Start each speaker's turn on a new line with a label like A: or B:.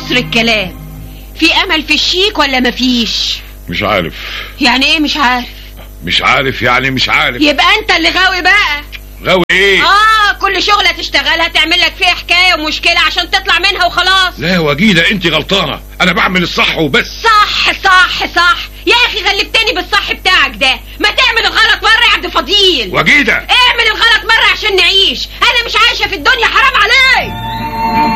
A: كتر الكلام. في امل في الشيك ولا مفيش؟
B: مش عارف.
A: يعني ايه مش عارف؟
B: مش عارف يعني مش عارف.
A: يبقى انت اللي غاوي بقى.
B: غاوي ايه؟
A: كل شغلة تشتغلها تعمل لك فيها حكاية ومشكلة عشان تطلع منها وخلاص.
B: لا يا وجيدة انت غلطانة، انا بعمل الصح وبس.
A: صح صح صح يا اخي، غلبتني بالصح بتاعك ده. ما تعمل الغلط مرة يا عبد فضيل.
B: وجيدة
A: اعمل الغلط مرة عشان نعيش. انا مش عايشة في الدنيا، حرام عليك.